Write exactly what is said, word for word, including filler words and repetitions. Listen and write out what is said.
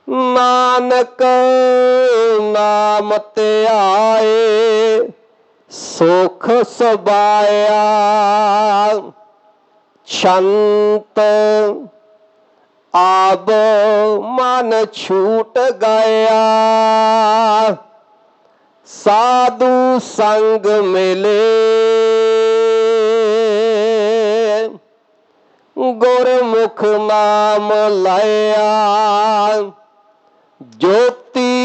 नानक नाम ध्याए सुख सबाया। छंत आब मन छूट गया, साधु संग मिले गुरमुख नाम लाया।